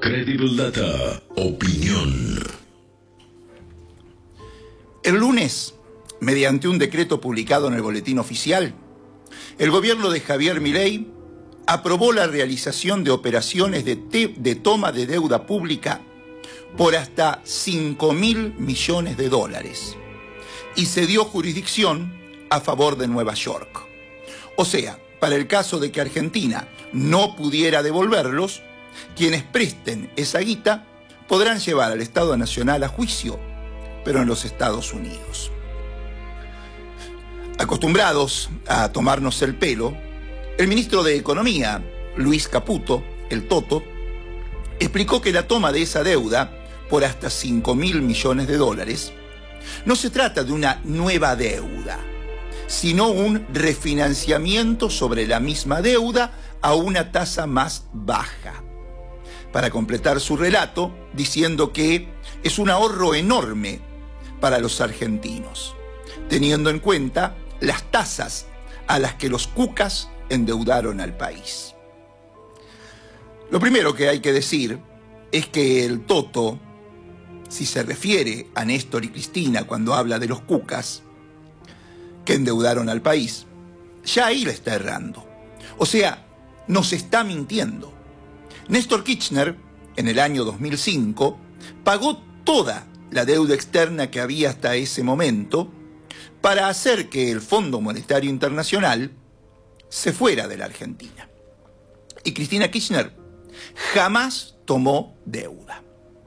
Credible Data, opinión. El lunes, mediante un decreto publicado en el Boletín Oficial, el gobierno de Javier Milei aprobó la realización de operaciones de toma de deuda pública por hasta 5.000 millones de dólares y se dio jurisdicción a favor de Nueva York. O sea, para el caso de que Argentina no pudiera devolverlos, quienes presten esa guita podrán llevar al Estado Nacional a juicio, pero en los Estados Unidos. Acostumbrados a tomarnos el pelo, el ministro de Economía, Luis Caputo, el Toto, explicó que la toma de esa deuda por hasta 5.000 millones de dólares no se trata de una nueva deuda, sino un refinanciamiento sobre la misma deuda a una tasa más baja. Para completar su relato, diciendo que es un ahorro enorme para los argentinos, teniendo en cuenta las tasas a las que los cucas endeudaron al país. Lo primero que hay que decir es que el Toto, si se refiere a Néstor y Cristina cuando habla de los cucas que endeudaron al país, ya ahí la está errando. O sea, nos está mintiendo. Néstor Kirchner, en el año 2005, pagó toda la deuda externa que había hasta ese momento para hacer que el Fondo Monetario Internacional se fuera de la Argentina. Y Cristina Kirchner jamás tomó deuda.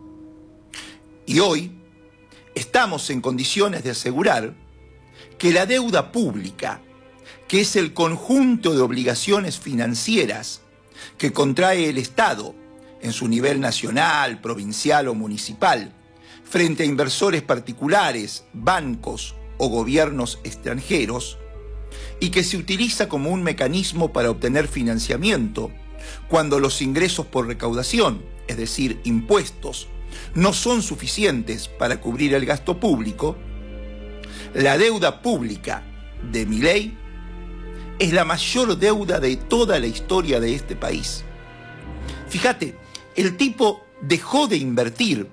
Y hoy estamos en condiciones de asegurar que la deuda pública, que es el conjunto de obligaciones financieras que contrae el Estado en su nivel nacional, provincial o municipal, frente a inversores particulares, bancos o gobiernos extranjeros, y que se utiliza como un mecanismo para obtener financiamiento cuando los ingresos por recaudación, es decir, impuestos, no son suficientes para cubrir el gasto público, la deuda pública de Milei es la mayor deuda de toda la historia de este país. Fíjate, el tipo dejó de invertir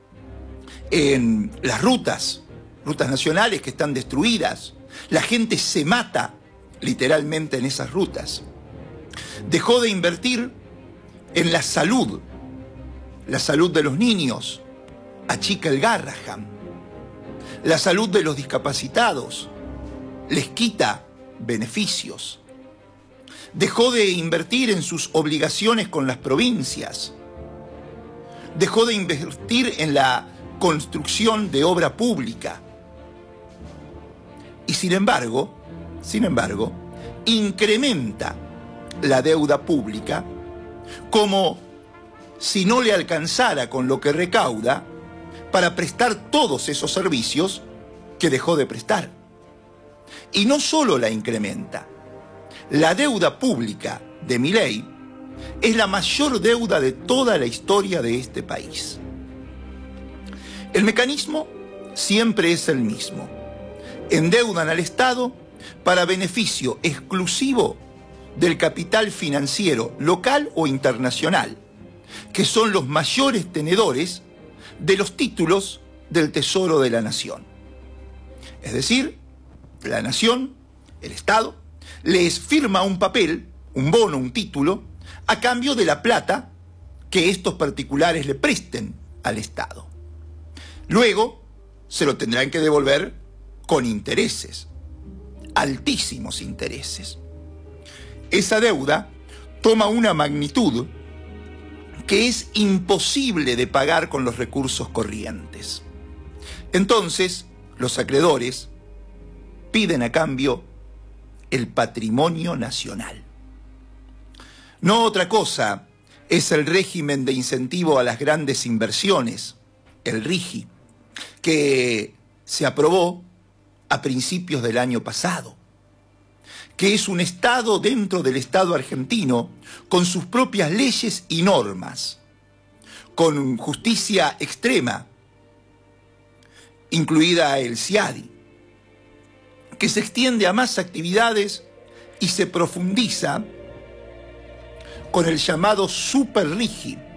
en las rutas nacionales que están destruidas. La gente se mata literalmente en esas rutas. Dejó de invertir en la salud de los niños, achica el Garrahan. La salud de los discapacitados, les quita beneficios. Dejó de invertir en sus obligaciones con las provincias. Dejó de invertir en la construcción de obra pública. Y sin embargo, incrementa la deuda pública como si no le alcanzara con lo que recauda para prestar todos esos servicios que dejó de prestar. Y no solo la incrementa, la deuda pública de Milei es la mayor deuda de toda la historia de este país. El mecanismo siempre es el mismo. Endeudan al Estado para beneficio exclusivo del capital financiero local o internacional, que son los mayores tenedores de los títulos del Tesoro de la Nación. Es decir, la Nación, el Estado, les firma un papel, un bono, un título, a cambio de la plata que estos particulares le presten al Estado. Luego, se lo tendrán que devolver con intereses, altísimos intereses. Esa deuda toma una magnitud que es imposible de pagar con los recursos corrientes. Entonces, los acreedores piden a cambio el patrimonio nacional. No otra cosa es el régimen de incentivo a las grandes inversiones, el RIGI, que se aprobó a principios del año pasado, que es un Estado dentro del Estado argentino con sus propias leyes y normas, con justicia extrema, incluida el CIADI, que se extiende a más actividades y se profundiza con el llamado Super RIGI,